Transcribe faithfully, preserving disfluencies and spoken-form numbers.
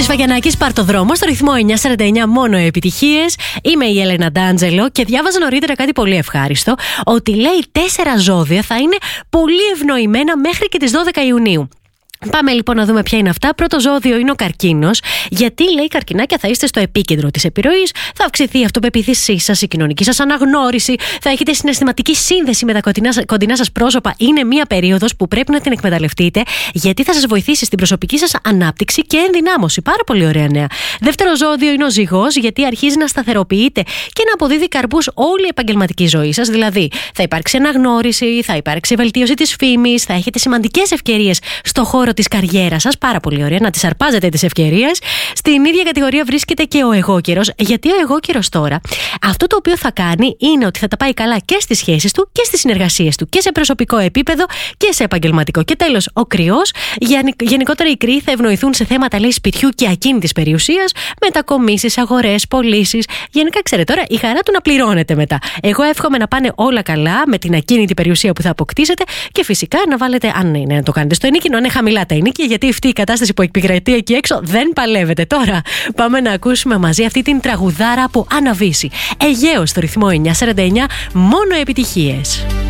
Βαγιανάκης, πάρ' το δρόμο στο ρυθμό εννιά σαράντα εννιά, μόνο επιτυχίες. Είμαι η Έλενα Ντάντζελο και διάβαζα νωρίτερα κάτι πολύ ευχάριστο. Ότι λέει τέσσερα ζώδια θα είναι πολύ ευνοημένα μέχρι και τις δώδεκα Ιουνίου. Πάμε λοιπόν να δούμε ποια είναι αυτά. Πρώτο ζώδιο είναι ο Καρκίνος. Γιατί λέει καρκινάκια θα είστε στο επίκεντρο της επιρροής, θα αυξηθεί η αυτοπεποίθησή σας, η κοινωνική σας αναγνώριση, θα έχετε συναισθηματική σύνδεση με τα κοντινά, κοντινά σας πρόσωπα. Είναι μια περίοδος που πρέπει να την εκμεταλλευτείτε, γιατί θα σας βοηθήσει στην προσωπική σας ανάπτυξη και ενδυνάμωση. Πάρα πολύ ωραία νέα. Δεύτερο ζώδιο είναι ο Ζυγός, γιατί αρχίζει να σταθεροποιείται και να αποδίδει καρπούς όλη η επαγγελματική ζωή σας. Δηλαδή, θα υπάρξει αναγνώριση, θα υπάρξει βελτίωση της φήμης, θα έχετε σημαντικές ευκαιρίες στο χώρο της καριέρας σας. Πάρα πολύ ωραία να τις αρπάζετε τις ευκαιρίες. Στην ίδια κατηγορία βρίσκεται και ο εγώκερος, γιατί ο εγώκερος τώρα αυτό το οποίο θα κάνει είναι ότι θα τα πάει καλά και στις σχέσεις του και στις συνεργασίες του, και σε προσωπικό επίπεδο και σε επαγγελματικό. Και τέλος, ο Κρυός. Γενικότερα οι Κρυοί θα ευνοηθούν σε θέματα, λέει, σπιτιού και ακίνητης περιουσίας, μετακομίσεις, αγορές, πωλήσεις. Γενικά, ξέρετε τώρα, η χαρά του να πληρώνεται μετά. Εγώ εύχομαι να πάνε όλα καλά με την ακίνητη περιουσία που θα αποκτήσετε και φυσικά να βάλετε, αν είναι να το κάνετε στο ενίκη, να είναι χαμηλά τα ενίκια, γιατί αυτή η κατάσταση που επικρατεί εκεί έξω δεν παλεύεται. Τώρα πάμε να ακούσουμε μαζί αυτή την τραγουδάρα από Αναβίση. Αιγαίος στο ρυθμό εννιά σαράντα εννιά, μόνο επιτυχίες.